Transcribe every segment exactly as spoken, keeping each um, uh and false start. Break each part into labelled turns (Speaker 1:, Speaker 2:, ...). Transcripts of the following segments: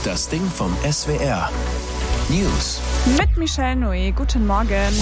Speaker 1: Das Ding vom S W R. News.
Speaker 2: Mit Michelle Noé. Guten Morgen.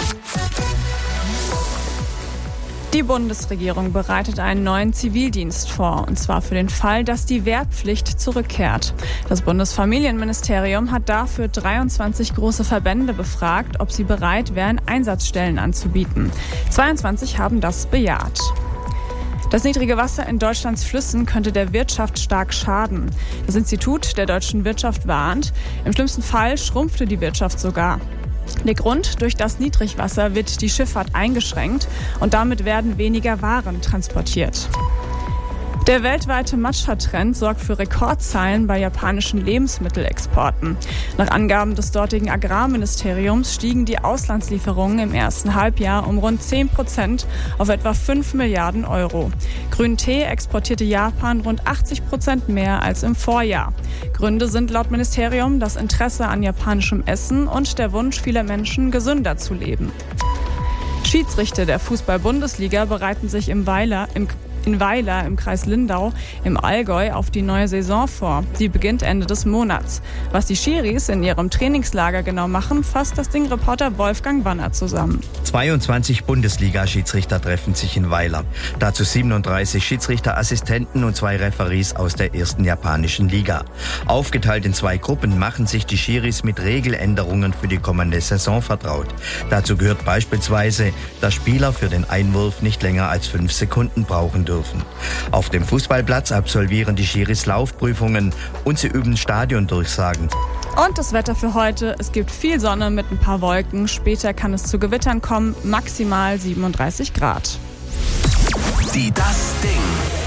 Speaker 2: Die Bundesregierung bereitet einen neuen Zivildienst vor, und zwar für den Fall, dass die Wehrpflicht zurückkehrt. Das Bundesfamilienministerium hat dafür dreiundzwanzig große Verbände befragt, ob sie bereit wären, Einsatzstellen anzubieten. zweiundzwanzig haben das bejaht. Das niedrige Wasser in Deutschlands Flüssen könnte der Wirtschaft stark schaden. Das Institut der deutschen Wirtschaft warnt, im schlimmsten Fall schrumpfte die Wirtschaft sogar. Der Grund: durch das Niedrigwasser wird die Schifffahrt eingeschränkt und damit werden weniger Waren transportiert. Der weltweite Matcha-Trend sorgt für Rekordzahlen bei japanischen Lebensmittelexporten. Nach Angaben des dortigen Agrarministeriums stiegen die Auslandslieferungen im ersten Halbjahr um rund zehn Prozent auf etwa fünf Milliarden Euro. Grünen Tee exportierte Japan rund achtzig Prozent mehr als im Vorjahr. Gründe sind laut Ministerium das Interesse an japanischem Essen und der Wunsch vieler Menschen, gesünder zu leben. Schiedsrichter der Fußball-Bundesliga bereiten sich im Weiler, im in Weiler im Kreis Lindau im Allgäu auf die neue Saison vor. Die beginnt Ende des Monats. Was die Schiris in ihrem Trainingslager genau machen, fasst das Ding-Reporter Wolfgang Wanner zusammen.
Speaker 3: zweiundzwanzig Bundesliga-Schiedsrichter treffen sich in Weiler. Dazu siebenunddreißig Schiedsrichterassistenten und zwei Referees aus der ersten japanischen Liga. Aufgeteilt in zwei Gruppen machen sich die Schiris mit Regeländerungen für die kommende Saison vertraut. Dazu gehört beispielsweise, dass Spieler für den Einwurf nicht länger als fünf Sekunden brauchen dürfen. Auf dem Fußballplatz absolvieren die Schiris Laufprüfungen und sie üben Stadiondurchsagen.
Speaker 2: Und das Wetter für heute: Es gibt viel Sonne mit ein paar Wolken. Später kann es zu Gewittern kommen, maximal siebenunddreißig Grad.
Speaker 1: Die Das Ding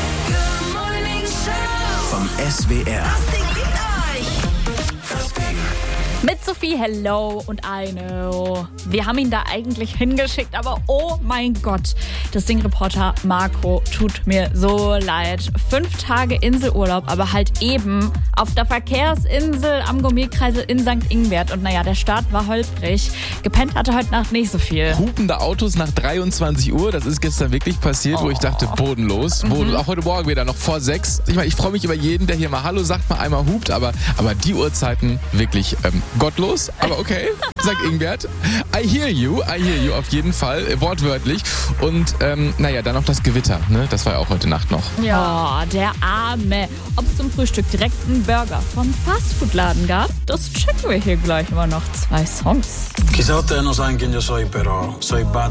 Speaker 1: vom S W R.
Speaker 4: Mit Sophie, hello und I know. Wir haben ihn da eigentlich hingeschickt, aber oh mein Gott. Das Ding-Reporter Marco tut mir so leid. Fünf Tage Inselurlaub, aber halt eben auf der Verkehrsinsel am Gourmetkreisel in Sankt Ingbert. Und naja, der Start war holprig. Gepennt hatte heute Nacht nicht so viel.
Speaker 5: Hupende Autos nach dreiundzwanzig Uhr, das ist gestern wirklich passiert, oh. wo ich dachte, bodenlos. Mhm. Auch heute Morgen wieder noch vor sechs. Ich meine, ich freue mich über jeden, der hier mal Hallo sagt, mal einmal hupt, aber, aber die Uhrzeiten wirklich ähm, gottlos, aber okay, sagt Ingbert. I hear you, I hear you, auf jeden Fall, äh, wortwörtlich. Und ähm, naja, dann noch das Gewitter, ne? Das war ja auch heute Nacht noch.
Speaker 4: Ja, oh, der Arme. Ob es zum Frühstück direkt einen Burger vom Fastfood-Laden gab, das checken wir hier gleich immer noch. Zwei Songs.
Speaker 6: Quizá ustedes no saben quién yo soy, pero soy bad.